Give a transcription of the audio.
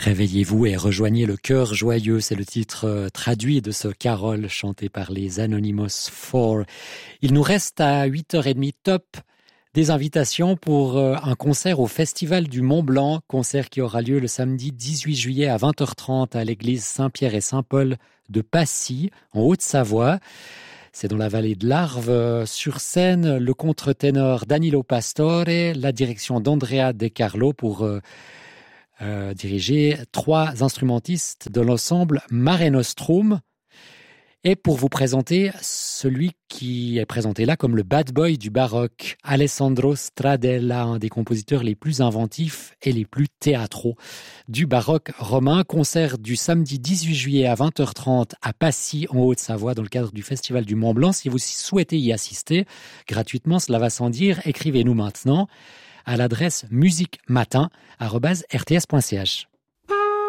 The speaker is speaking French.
Réveillez-vous et rejoignez le cœur joyeux, c'est le titre traduit de ce carol chanté par les Anonymous 4. Il nous reste à 8h30 top des invitations pour un concert au Festival du Mont Blanc, concert qui aura lieu le samedi 18 juillet à 20h30 à l'église Saint-Pierre et Saint-Paul de Passy, en Haute-Savoie. C'est dans la vallée de l'Arve. Sur scène, le contre-ténor Danilo Pastore, la direction d'Andrea De Carlo pour diriger 3 instrumentistes de l'ensemble Mare Nostrum. Et pour vous présenter celui qui est présenté là comme le bad boy du baroque, Alessandro Stradella, un des compositeurs les plus inventifs et les plus théâtraux du baroque romain. Concert du samedi 18 juillet à 20h30 à Passy, en Haute-Savoie, dans le cadre du Festival du Mont Blanc. Si vous souhaitez y assister gratuitement, cela va sans dire, écrivez-nous maintenant à l'adresse musiquematin@rts.ch.